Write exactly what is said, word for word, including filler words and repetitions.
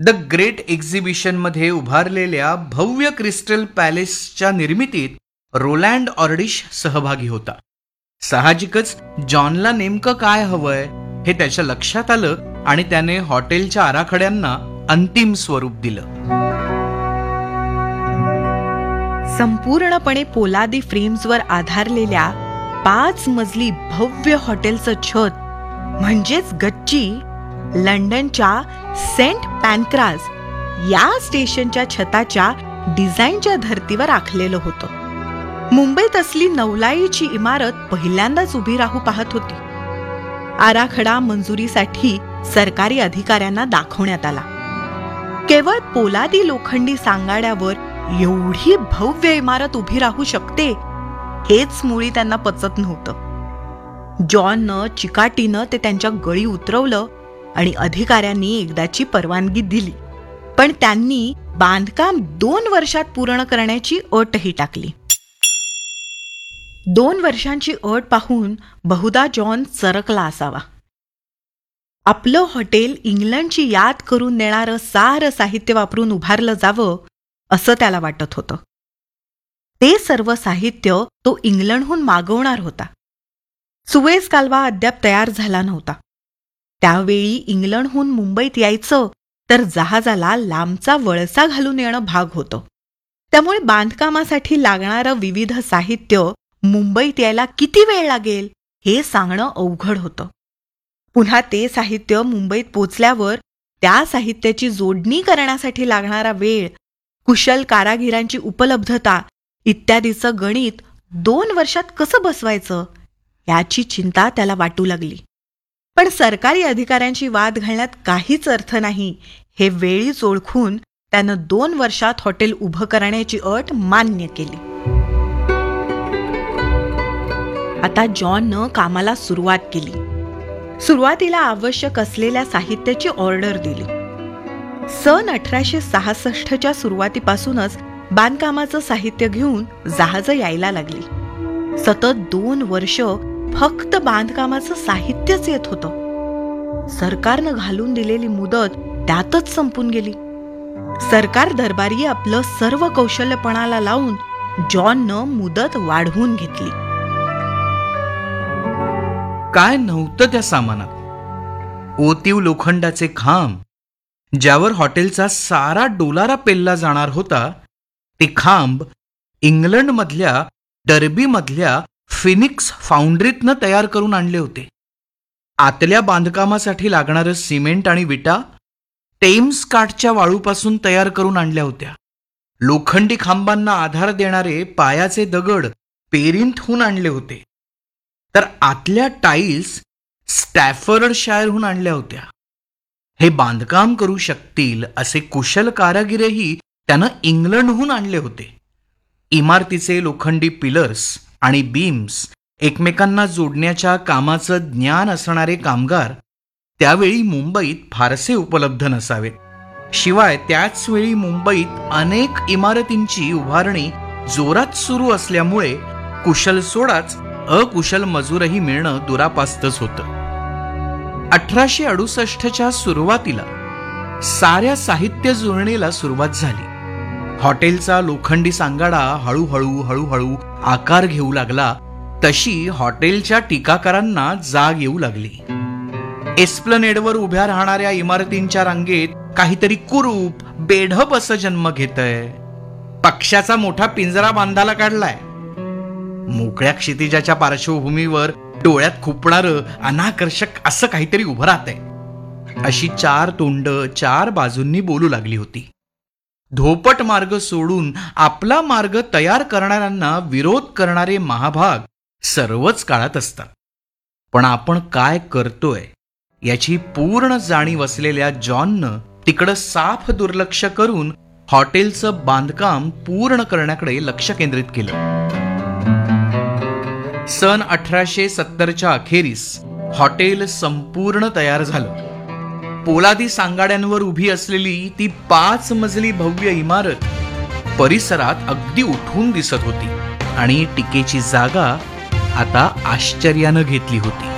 The great एक्झिबिशनमध्ये उभारलेल्या भव्य crystal पॅलेसच्या निर्मितीत रोलँड ऑर्डिश सहभागी होता. साहजिकच जॉनला नेमकं काय हवंय हे त्याच्या लक्षात आलं आणि त्याने हॉटेलच्या आराखड्यांना अंतिम स्वरूप दिलं. संपूर्णपणे पोलादी फ्रेम्सवर आधारलेल्या पाच मजली भव्य हॉटेलचं छत म्हणजेच गच्ची लंडनच्या सेंट पॅनक्रास या स्टेशनच्या छताच्या डिझाईनच्या धर्तीवर आखलेलं होतं. मुंबईत असली नवलाईची इमारत पहिल्यांदाच उभी राहू पाहत होती. आराखडा मंजुरीसाठी सरकारी अधिकाऱ्यांना दाखवण्यात आला. केवळ पोलादी लोखंडी सांगाड्यावर एवढी भव्य इमारत उभी राहू शकते हेच मुळी त्यांना पचत नव्हतं. जॉननं चिकाटीनं ते त्यांच्या गळी उतरवलं आणि अधिकाऱ्यांनी एकदाची परवानगी दिली. पण त्यांनी बांधकाम दोन वर्षात पूर्ण करण्याची अटही टाकली. दोन वर्षांची अट पाहून बहुधा जॉन चरकला असावा. आपलं हॉटेल इंग्लंडची याद करून देणारं सारं साहित्य वापरून उभारलं जावं असं त्याला वाटत होतं. ते सर्व साहित्य तो इंग्लंडहून मागवणार होता. सुएझ कालवा अद्याप तयार झाला नव्हता. त्यावेळी इंग्लंडहून मुंबईत यायचं तर जहाजाला लांबचा वळसा घालून येणं भाग होतं. त्यामुळे बांधकामासाठी लागणारं विविध साहित्य मुंबईत यायला किती वेळ लागेल हे सांगणं अवघड होतं. पुन्हा ते साहित्य मुंबईत पोचल्यावर त्या साहित्याची जोडणी करण्यासाठी लागणारा वेळ, कुशल कारागिरांची उपलब्धता इत्यादीचं गणित दोन वर्षात कसं बसवायचं याची चिंता त्याला वाटू लागली. पण सरकारी अधिकाऱ्यांची वाद घालण्यात काहीच अर्थ नाही हे वेळीच ओळखून त्यानं दोन वर्षात हॉटेल उभं करण्याची अट मान्य केली. आता जॉननं कामाला सुरुवात केली. सुरुवातीला आवश्यक असलेल्या साहित्याची ऑर्डर दिली. सन अठराशे सहासष्टच्या सुरुवातीपासूनच बांधकामाचं साहित्य घेऊन जहाजं यायला लागली. सतत दोन वर्ष फक्त बांधकामाचं साहित्यच येत होतं. सरकारनं घालून दिलेली मुदत त्यातच संपून गेली. सरकार दरबारी आपलं सर्व कौशल्य पणाला लावून जॉननं मुदत वाढवून घेतली. काय नव्हतं त्या सामानात? ओतीव लोखंडाचे खांब, ज्यावर हॉटेलचा सारा डोलारा पेलला जाणार होता, ते खांब इंग्लंडमधल्या डर्बीमधल्या फिनिक्स फाउंड्रीतनं तयार करून आणले होते. आतल्या बांधकामासाठी लागणारं सिमेंट आणि विटा टेम्स काठच्या वाळूपासून तयार करून आणल्या होत्या. लोखंडी खांबांना आधार देणारे पायाचे दगड पेरिंथहून आणले होते. तर आतल्या टाईल्स स्टॅफर्डशायरहून आणल्या होत्या. हे बांधकाम करू शकतील असे कुशल कारागिरही त्यानं इंग्लंडहून आणले होते. इमारतीचे लोखंडी पिलर्स आणि बीम्स एकमेकांना जोडण्याच्या कामाचं ज्ञान असणारे कामगार त्यावेळी मुंबईत फारसे उपलब्ध नसावेत. शिवाय त्याच वेळी मुंबईत अनेक इमारतींची उभारणी जोरात सुरू असल्यामुळे कुशल सोडाच अकुशल मजूरही मिळणं दुरापास्तच होतं. अठराशे अडुसष्टच्या सुरुवातीला साऱ्या साहित्य जुळणीला सुरुवात झाली. हॉटेलचा लोखंडी सांगाडा हळूहळू हळूहळू आकार घेऊ लागला तशी हॉटेलच्या टीकाकारांना जाग येऊ लागली. एस्प्लनेडवर उभ्या राहणाऱ्या इमारतींच्या रांगेत काहीतरी कुरूप बेढप असं जन्म घेतय. पक्ष्याचा मोठा पिंजरा बांधायला काढलाय. मोकळ्या क्षितिजाच्या पार्श्वभूमीवर डोळ्यात खुपणारं अनाकर्षक असं काहीतरी उभं राहतंय. अशी चार तोंड चार बाजूंनी बोलू लागली होती. धोपट मार्ग सोडून आपला मार्ग तयार करणाऱ्यांना विरोध करणारे महाभाग सर्वच काळात असतात. पण आपण काय करतोय याची पूर्ण जाणीव असलेल्या जॉननं तिकडं साफ दुर्लक्ष करून हॉटेलचं बांधकाम पूर्ण करण्याकडे लक्ष केंद्रित केलं. सन अठराशे सत्तरच्या अखेरीस हॉटेल संपूर्ण तयार झालं. पोलादी सांगाड्यांवर उभी असलेली ती पाच मजली भव्य इमारत परिसरात अगदी उठून दिसत होती आणि टीकेची जागा आता आश्चर्यानं घेतली होती.